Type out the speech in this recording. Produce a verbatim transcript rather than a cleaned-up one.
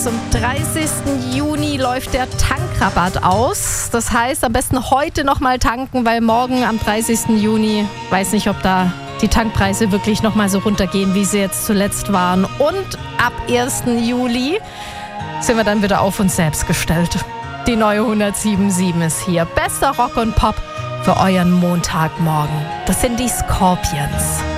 Zum dreißigsten Juni läuft der Tankrabatt aus. Das heißt, am besten heute nochmal tanken, weil morgen am dreißigsten Juni, weiß nicht, ob da die Tankpreise wirklich nochmal so runtergehen, wie sie jetzt zuletzt waren. Und ab ersten Juli sind wir dann wieder auf uns selbst gestellt. Die neue hundertsieben Komma sieben ist hier. Bester Rock und Pop für euren Montagmorgen. Das sind die Scorpions.